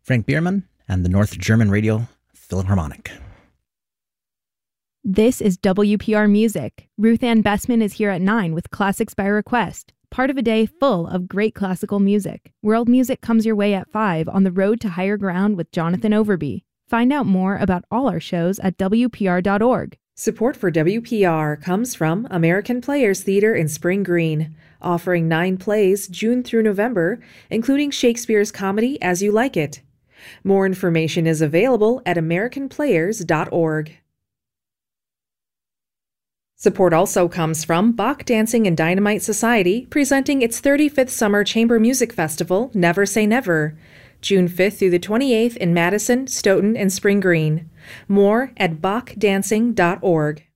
Frank Bierman and the North German Radio Philharmonic. This is WPR Music. Ruth Ann Bessman is here at 9 with Classics by Request, part of a day full of great classical music. World music comes your way at 5 on the road to higher ground with Jonathan Overby. Find out more about all our shows at WPR.org. Support for WPR comes from American Players Theater in Spring Green, offering 9 plays June through November, including Shakespeare's comedy As You Like It. More information is available at americanplayers.org. Support also comes from Bach Dancing and Dynamite Society, presenting its 35th Summer Chamber Music Festival, Never Say Never, June 5th through the 28th in Madison, Stoughton, and Spring Green. More at bachdancing.org.